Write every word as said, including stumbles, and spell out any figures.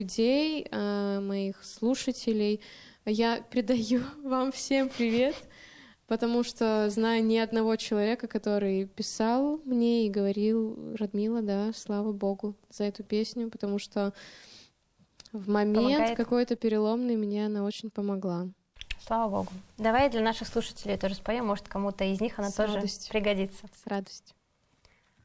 людей, моих слушателей. Я передаю вам всем привет, потому что знаю ни одного человека, который писал мне и говорил: Радмила, да, слава Богу за эту песню, потому что в момент Помогает. какой-то переломный мне она очень помогла. Слава Богу. Давай для наших слушателей тоже споем, может, кому-то из них она С тоже радостью. пригодится. С радостью.